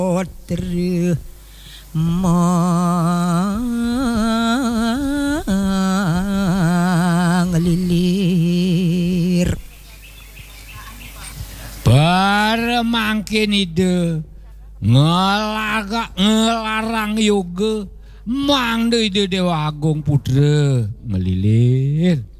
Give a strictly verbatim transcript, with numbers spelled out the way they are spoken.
terus mangelilir baremangkin ide ngelaga ngelarang yoga mang deui Dewa Agung Pudra ngelilir